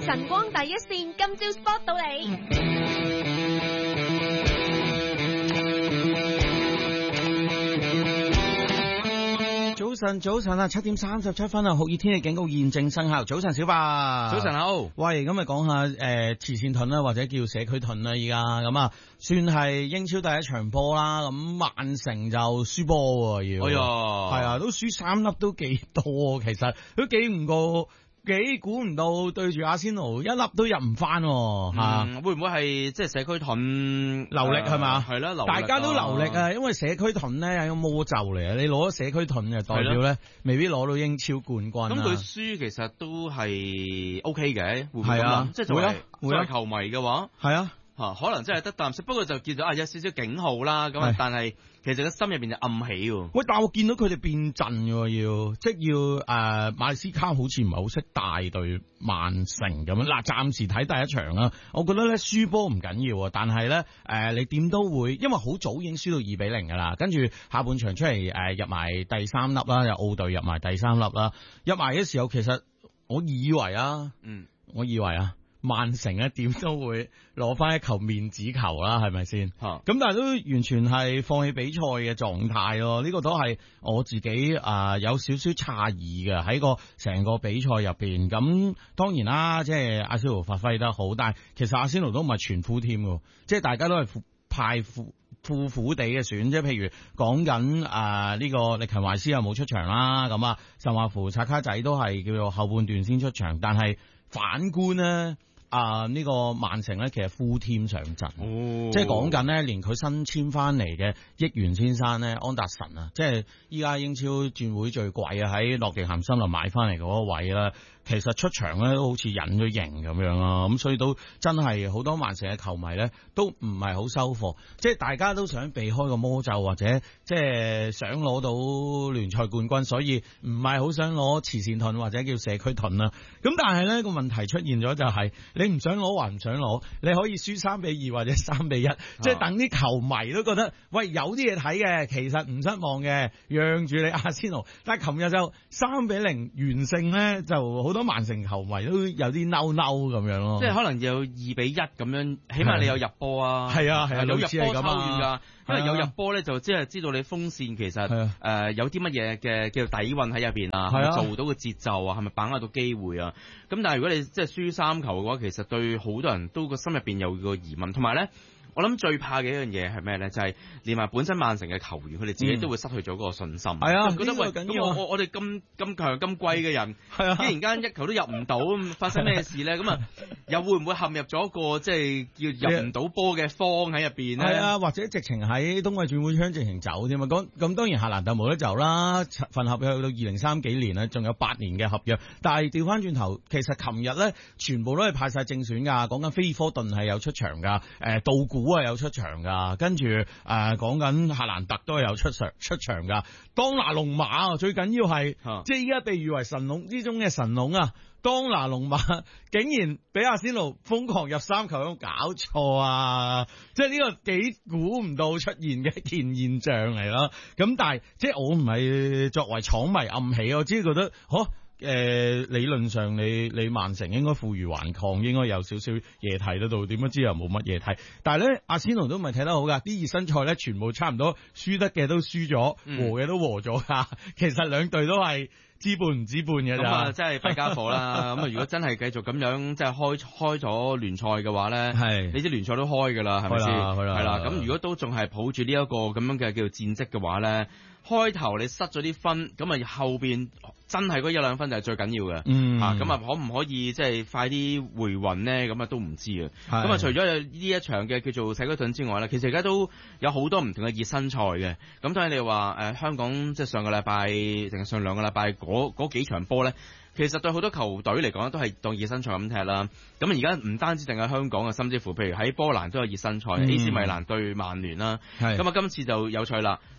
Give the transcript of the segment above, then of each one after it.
晨光第一線，今朝 spot 到你。 早晨啊，7點37分啊，酷熱天氣警告現正生效。早晨小白， 早晨好。 喂，咁咪講下慈善盾啦，或者叫社區盾啦，依家咁啊，算係英超第一場波啦。咁曼城就輸波喎，要，係啊，都輸3粒都幾多，其實都幾估唔到對住阿仙奴一粒都入唔翻吓， 會唔會係即係社區盾流力係嘛？ 係啦， 大家都流力啊，因為社區盾咧係個魔咒嚟啊！你攞咗社區盾就代表咧，未必攞到英超冠軍。 咁佢輸其實都係 OK 嘅，會唔會咁諗？即係作為球迷嘅話， 係啊。 可能真係得啖食，不過就叫做有少少警號啦。咁但係其實個心入邊就暗起喎。 喂，但我見到佢哋變陣喎，即係要馬利斯卡好似唔係好識帶隊曼城咁樣。嗱，暫時睇第一場啦，我覺得咧輸波唔緊要，但係咧你點都會，因為好早已經輸到2-0噶啦，跟住下半場出嚟入埋第3粒啦，有奧隊入埋第3粒啦，入埋嘅時候其實我以為曼城咧點都會攞翻一球面子球啦，係咪先？咁但係都完全係放棄比賽嘅狀態咯。呢個都係我自己有少少詫異嘅喺個成個比賽入邊。咁當然啦，即係阿仙奴發揮得好，但係其實阿仙奴都唔係全副添嘅，即係大家都係派副地嘅選，即係譬如講緊呢個力勤懷斯又冇出場啦，咁啊甚至乎查卡仔都係叫做後半段先出場，但係反觀呢。呢個曼城咧，其實 full team 上陣，即係講緊咧，連佢新簽翻嚟嘅益元先生咧，安達臣啊，即係依家英超轉會最貴啊，喺諾定咸森林買翻嚟嗰個位啦，其實出場咧都好似隱咗形咁樣啊，咁所以都真係好多曼城嘅球迷咧都唔係好收貨，即係大家都想避開個魔咒或者即係想攞到聯賽冠軍，所以唔係好想攞慈善盾或者叫社區盾啦。咁但係咧個問題出現咗就係、你唔想攞還唔想攞，你可以輸3-2或者3-1，即係等啲球迷都覺得喂有啲嘢睇嘅，其實唔失望嘅，讓住你阿仙奴。但係琴日就3-0完勝咧，就好多曼城球迷都有啲嬲咁樣咯。 即係可能有2-1咁樣，起碼你有入波啊， 係啊， 有入波抽遠㗎。因為有入波咧，就即係知道你鋒線其實有啲乜嘢嘅叫底蘊喺入邊啊，係咪做到個節奏啊，係咪把握到機會啊？咁但係如果你即係輸3球嘅話，其實對好多人都個心入邊有個疑問，同埋咧。我諗最怕嘅一樣嘢係咩咧？就係連埋本身曼城嘅球員，佢哋自己都會失去咗嗰個信心。係啊，覺得喂，咁我哋咁強咁貴嘅人，係啊，竟然間一球都入唔到，發生咩事咧？咁啊，又會唔會陷入咗一個即係叫入唔到波嘅荒喺入邊咧？係啊， 或者直情喺冬季轉會窗直情走添啊！咁當然夏蘭特冇得走啦，份合約去到2030幾年啦，仲有8年嘅合約。但係調翻轉頭，其實琴日咧全部都係派晒正選噶，講緊菲爾科頓係有出場噶，道古有出場噶，跟住講緊夏蘭特都係有出場噶。當拿龍馬最緊要係，即係依家被譽為神龍之中嘅神龍啊！當拿龍馬竟然俾阿仙奴瘋狂入3球，有冇搞錯啊？即係呢個幾估唔到出現嘅一件現象嚟咯。咁但係即係我唔係作為廠迷暗喜，我只係覺得理論上你曼城應該負隅頑抗，應該有少少嘢睇得到，點不知又冇乜嘢睇。但係咧，阿仙奴都唔係睇得好噶，啲熱身賽咧全部差唔多，輸得嘅都輸咗，和嘅都和咗噶。其實兩隊都係知半唔知半嘅咋。咁啊，真係弊家伙啦。咁啊，如果真係繼續咁樣即係開咗聯賽嘅話咧，係你知聯賽都開噶啦，係咪先？係啦。咁如果都仲係抱住呢一個咁樣嘅叫做戰績嘅話咧，開頭你失咗啲分，咁啊後邊真係嗰1-2分就係最緊要嘅。咁啊可唔可以即係快啲回魂咧？咁啊都唔知啊。咁啊除咗有呢一場嘅叫做社區盾之外咧，其實而家都有好多唔同嘅熱身賽嘅。咁當然你話香港即係上個禮拜定係上2個禮拜嗰幾場波咧，其實對好多球隊嚟講都係當熱身賽咁踢啦。咁而家唔單止淨係香港啊，甚至乎譬如喺波蘭都有熱身賽，AC 米蘭對曼聯啦。咁啊今次就有趣啦，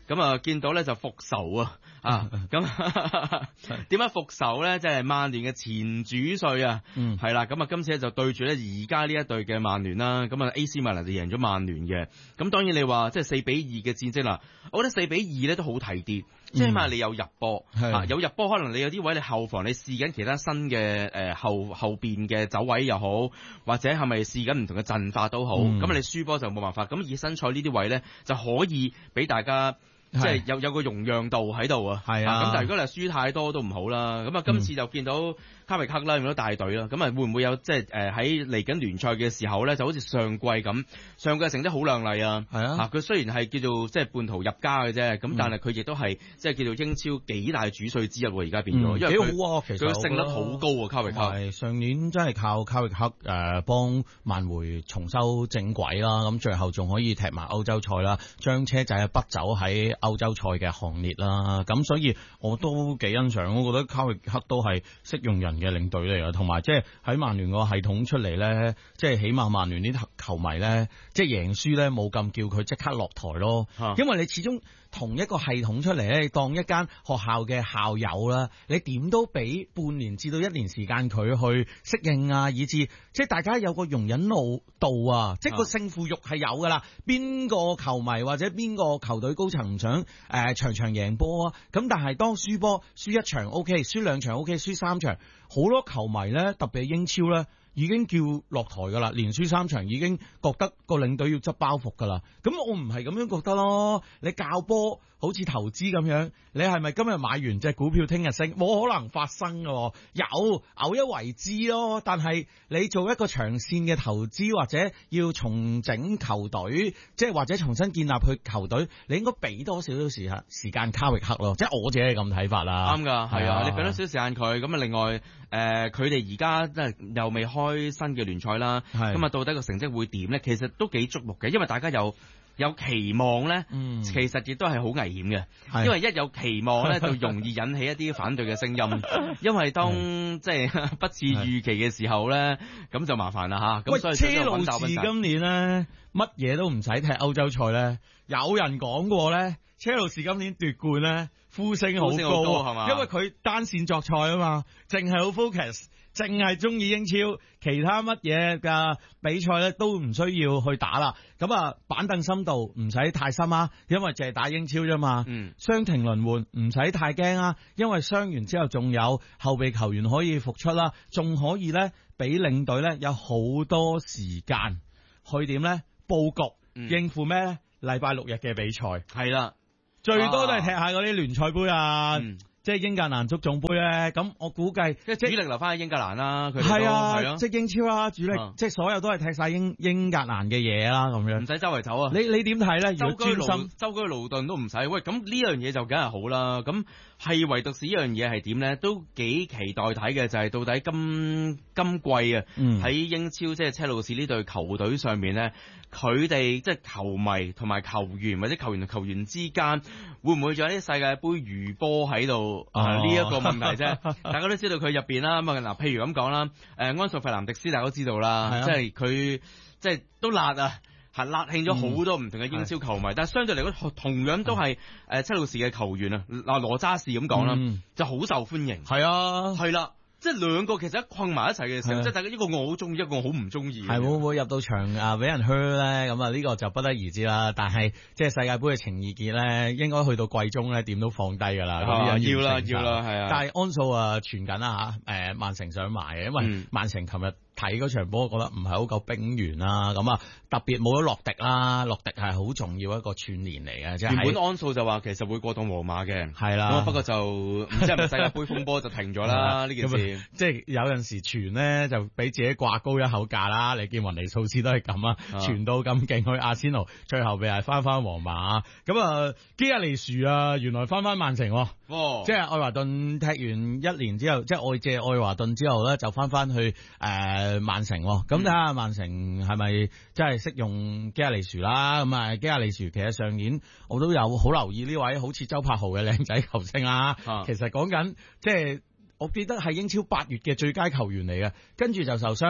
咁啊見到咧就復仇啊咁點解復仇咧？即係曼聯嘅前主帥啊，係啦，咁啊今次咧就對住咧而家呢一隊嘅曼聯啦，咁啊 AC 米蘭就贏咗曼聯嘅。咁當然你話即係4-2嘅戰績啦，我覺得4-2咧都好睇啲，即係起碼你有入波，有入波可能你有啲位你後防你試緊其他新嘅後邊嘅走位又好，或者係咪試緊唔同嘅陣法都好，咁你輸波就冇辦法。咁熱身賽呢啲位咧就可以俾大家。即係有個容讓度喺度啊，係啊，咁但係如果你係輸太多都唔好啦。咁啊，今次就見到卡域克啦，用咗大隊啦，咁啊會唔會有即係喺嚟緊聯賽嘅時候咧，就好似上季咁，上季成績好亮麗啊，係啊，佢雖然係叫做即係半途入家嘅啫，咁但係佢亦都係即係叫做英超幾大主帥之一喎，而家變咗，因為幾好啊，其實佢勝率好高啊，卡域克係上年真係靠卡域克幫曼回重修正軌啦，咁最後仲可以踢埋歐洲賽啦，將車仔不走喺歐洲賽嘅行列啦，咁所以我都幾欣賞，我覺得卡域克都係識用人嘅領隊嚟嘅，同埋即係喺曼聯個系統出嚟咧，即係起碼曼聯啲球迷咧，即係贏輸咧冇咁叫佢即刻落台咯，因為你始終同一個系統出嚟咧，當一間學校嘅校友啦，你點都俾半年至到1年時間佢去適應啊，以至即係大家有個容忍度啊，即係個勝負欲係有噶啦，邊個球迷或者邊個球隊高層唔想場場贏波啊，咁但係當輸波輸1場 OK， 輸2場 OK， 輸3場，好多球迷咧，特別係英超咧，已經叫落台噶啦，連輸3場已經覺得個領隊要執包袱噶啦。咁我唔係咁樣覺得咯。你教波好似投資咁樣，你係咪今日買完隻股票聽日升？冇可能發生噶，有偶一為之咯。但係你做一個長線嘅投資，或者要重整球隊，即係或者重新建立佢球隊，你應該俾多少時間卡域克咯。即係我自己係咁睇法啦。 啱噶，係啊，你俾多少時間佢。咁啊，另外佢哋而家即係又未開新嘅聯賽啦，咁啊到底個成績會點咧？其實都幾矚目嘅，因為大家有期望咧，其實亦都係好危險嘅，因為一有期望咧，就容易引起一啲反對嘅聲音，因為當即係不似預期嘅時候咧，咁就麻煩啦吓。咁所以車路士今年咧乜嘢都唔使踢歐洲賽咧，有人講過咧，車路士今年奪冠咧呼聲好高係嘛？因為佢單線作賽啊嘛，淨係好 focus。淨係中意英超，其他乜嘢嘅比賽咧都唔需要去打啦。咁啊，板凳深度唔使太深啊，因為淨係打英超啫嘛。傷停輪換唔使太驚啊，因為傷完之後仲有後備球員可以復出啦，仲可以咧俾領隊咧有好多時間去點咧佈局，應付咩咧？禮拜6日嘅比賽係啦， 最多都係踢下嗰啲聯賽杯啊。即係英格蘭足總杯咧，咁我估計即係主力留翻喺英格蘭啦。佢係啊，即係英超啦，主力即係所有都係踢晒英格蘭嘅嘢啦，咁樣唔使周圍走啊。 你點睇咧？ 周居勞頓都唔使。喂，咁呢樣嘢就梗係好啦。咁係唯獨是呢樣嘢係點咧？都幾期待睇嘅就係到底今季啊喺英超即係車路士呢隊球隊上面咧，佢哋即係球迷同埋球員或者球員同球員之間會唔會仲有啲世界盃餘波喺度？呢一個問題啫，大家都知道佢入邊啦。咁啊嗱，譬如咁講啦，安素費南迪斯大家都知道啦，即係佢即係都辣啊，係辣興咗好多唔同嘅英超球迷。但係相對嚟講，同樣都係車路士嘅球員啊，嗱羅渣士咁講啦，就好受歡迎。係啊，係啦。即係兩個其實一困埋一齊嘅時候，即係大家一個我好中意，一個我好唔中意。係會唔會入到場啊俾人 hurt 咧？咁啊呢個就不得而知啦。但係即係世界盃嘅情意結咧，應該去到季中咧點都放低㗎啦。 要啦，係啊。 但係安素啊傳緊啦嚇，曼城想買嘅，因為曼城琴日睇嗰場波，覺得唔係好夠兵源啦。咁啊特別冇咗洛迪啦，洛迪係好重要一個串連嚟嘅。即係原本安素就話其實會過到皇馬嘅，係啦。不過就唔知係咪世界盃風波就停咗啦呢件事。 即係有陣時傳咧就俾自己掛高一口價啦，你見雲尼素斯都係咁啊，傳到咁勁去阿仙奴，最後咪係翻皇馬。咁啊基亞利殊啊，原來翻曼城，即係愛華頓踢完1年之後，即係外借愛華頓之後咧，就翻去曼城。咁睇下曼城係咪真係識用基亞利殊啦？咁啊基亞利殊其實上年我都有好留意呢位好似周柏豪嘅靚仔球星啦。其實講緊即係。我記得係英超8月嘅最佳球員嚟嘅，跟住就受傷，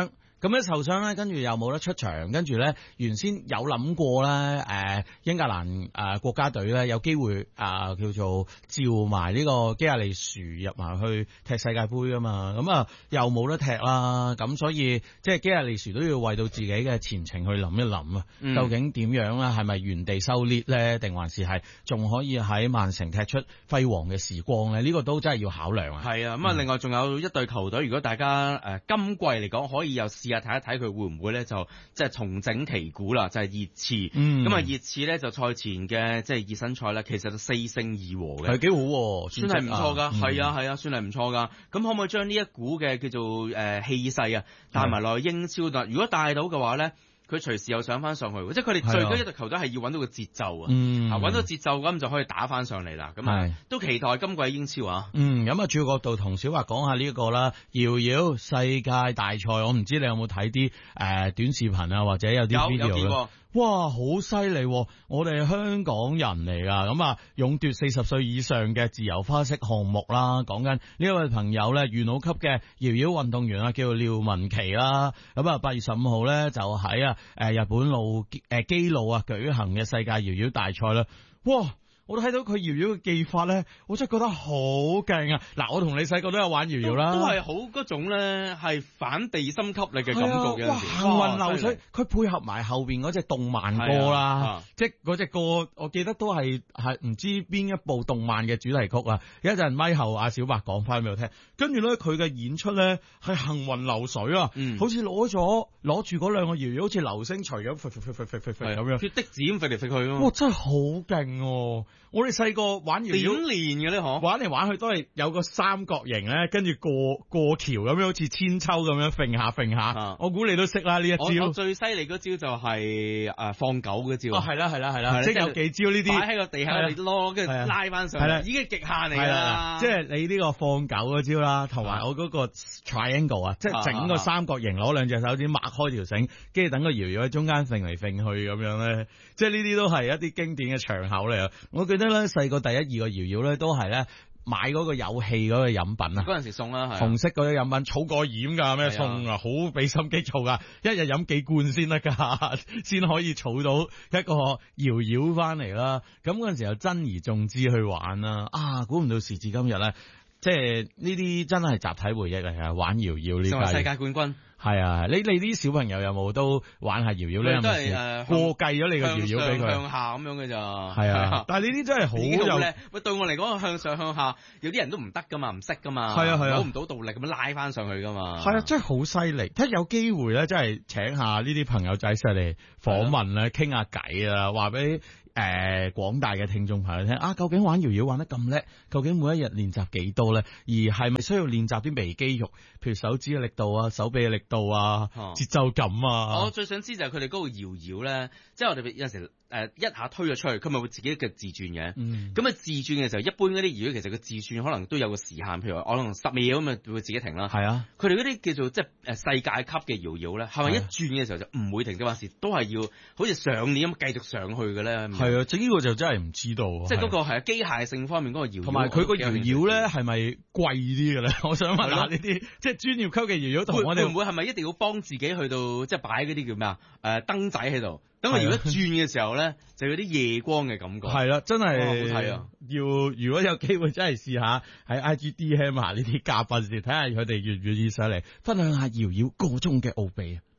咁咧受傷咧，跟住又冇得出場，跟住咧原先有諗過咧，英格蘭國家隊咧有機會叫做召埋呢個基亞利殊入埋去踢世界盃噶嘛，咁啊又冇得踢啦，咁所以即係基亞利殊都要為到自己嘅前程去諗一諗啊，究竟點樣咧？係咪原地收列咧，定還是係仲可以喺曼城踢出輝煌嘅時光咧？呢個都真係要考量啊。係啊， 咁另外仲有一隊球隊，如果大家今季嚟講可以又試下睇一睇佢會唔會咧就即係重整旗鼓啦，就係熱刺。咁熱刺咧就賽前嘅即係熱身賽咧，其實就4勝2和嘅， 係幾好， 算係唔錯噶。係啊，算係唔錯噶。咁可唔可以將呢一股嘅叫做氣勢啊帶埋落去英超度？如果帶到嘅話咧，佢隨時又上翻上去，即係佢哋最緊一隊球隊係要揾到個節奏啊！揾到節奏咁就可以打翻上嚟啦。咁都期待今季英超啊！ 咁啊，主要角度同小華講下呢個啦，瑤瑤世界大賽，我唔知你有冇睇啲短視頻啊，或者有啲 video 有見過。 哇，好犀利！我哋香港人嚟噶，咁啊，勇奪40歲以上嘅自由花式項目啦。講緊呢一位朋友咧，元老級嘅瑤瑤運動員啊，叫做廖文琪啦。咁啊，8月15號咧就喺日本基路舉行嘅世界瑤瑤大賽啦。哇！我都睇到佢瑤瑤嘅技法咧，我真係覺得好勁啊！嗱，我同你細個都有玩瑤瑤啦， 都係好嗰種咧，係反地心吸力嘅感覺嘅。 哇！行雲流水，佢配合埋後邊嗰隻動漫歌啦，即係嗰隻歌，我記得都係唔知邊一部動漫嘅主題曲啊！有一陣咪後阿小白講翻俾我聽，跟住咧佢嘅演出咧係行雲流水啊，好似攞住嗰兩個瑤瑤，好似流星錘咁，咁樣， 血滴子咁飛嚟飛去咯。 哇！真係好勁！我哋細個玩瑤瑤點練嘅咧？ 玩嚟玩去都係有個三角形咧，跟住過橋咁樣，好似千秋咁樣揈下揈下。我估你都識啦呢一招。 我最犀利嗰招就係放狗嗰招。 係啦，即係有幾招呢啲擺喺個地下攞，跟住拉翻上嚟，已經係極限嚟㗎啦。 即係你呢個放狗嗰招啦，同埋我嗰個 triangle 啊，即係整個三角形，攞兩隻手指擘開條繩，跟住等個瑤瑤喺中間揈嚟揈去咁樣咧。即係呢啲都係一啲經典嘅場口嚟啊！我記得咧細個第1、2個瑤瑤咧都係咧買嗰個有氣嗰個飲品啊， 嗰陣時送啦， 紅色嗰啲飲品，儲過鹽㗎咩送啊，好俾心機做㗎，一日飲幾罐先得㗎，先可以儲到一個瑤瑤翻嚟啦。咁嗰陣時又珍而重之去玩啦，估唔到時至今日咧，即係呢啲真係集體回憶嚟㗎，玩瑤瑤呢家世界冠軍。 係啊，你啲小朋友有冇都玩下瑤瑤咧？ 都係過繼咗你個瑤瑤俾佢向下咁樣嘅咋？ 係啊，但係呢啲真係好有咧。喂，對我嚟講，向上向下，有啲人都唔得噶嘛，唔識噶嘛， 係啊， 攞唔到動力咁樣拉翻上去噶嘛。 係啊，真係好犀利。睇有機會咧，真係請下呢啲朋友仔上嚟訪問咧，傾下偈啊，話俾廣大嘅聽眾朋友聽究竟玩瑤瑤玩得咁叻，究竟每一日練習幾多咧？而係咪需要練習啲微肌肉，譬如手指嘅力度啊、手臂嘅力度啊、節奏感啊？ 我最想知就係佢哋嗰個瑤瑤咧，即係我哋有陣時一下推咗出去，佢咪會自己嘅自轉嘅。咁自轉嘅時候，一般嗰啲瑤瑤其實個自轉可能都有個時限，譬如話可能10秒咁啊會自己停啦。 係啊， 佢哋嗰啲叫做即係世界級嘅瑤瑤咧，係咪一轉嘅時候就唔會停嘅話，都係要好似上鏈咁繼續上去嘅咧？ 係啊，呢個就真係唔知道。 即係嗰個係機械性方面嗰個瑤瑤， 同埋佢個瑤瑤咧係咪貴啲嘅咧？我想問下呢啲即係專業級嘅瑤瑤同我哋會唔會係咪一定要幫自己去到即係擺嗰啲叫咩燈仔喺度？等佢如果轉嘅時候咧，就有啲夜光嘅感覺。 係啦，真係好睇啊！ 如果有機會真係試下喺 IGDM 下呢啲嘉賓先，睇下佢哋願唔願意上嚟分享下瑤瑤個中嘅奧秘啊！